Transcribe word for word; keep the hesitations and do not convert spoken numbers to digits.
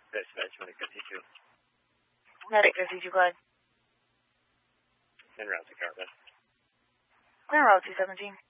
Dispatch, Medic fifty-two. Medic fifty-two, go ahead. En route to Caravan. Clear route two seventeen.